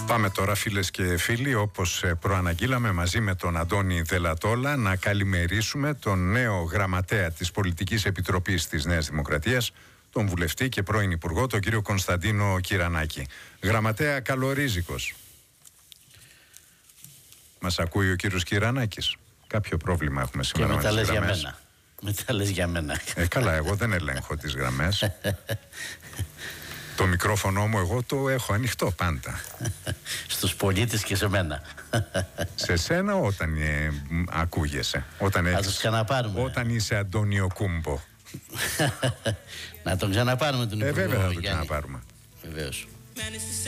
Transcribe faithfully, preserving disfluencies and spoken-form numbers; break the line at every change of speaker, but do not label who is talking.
Πάμε τώρα, φίλες και φίλοι, όπως προαναγγείλαμε, μαζί με τον Αντώνη Δελατόλα να καλημερίσουμε τον νέο γραμματέα της Πολιτικής Επιτροπής της Νέας Δημοκρατίας, τον βουλευτή και πρώην Υπουργό, τον κύριο Κωνσταντίνο Κυρανάκη. Γραμματέα, καλορίζικος. Μας ακούει ο κύριος Κυρανάκης? Κάποιο πρόβλημα έχουμε σήμερα
και
με τις
για
γραμμές.
μένα. Με τα λες για μένα.
Ε, καλά, εγώ δεν ελέγχω τις γραμμές. Το μικρόφωνο μου εγώ το έχω ανοιχτό πάντα.
Στους πολίτες και σε μένα.
Σε σένα όταν ε, ακούγεσαι. Όταν,
έχεις, τους ξαναπάρουμε.
Όταν είσαι Αντώνιο Κούμπο.
Να τον ξαναπάρουμε τον Υπουργό.
Ε, βέβαια να τον ξαναπάρουμε.
Βεβαίως.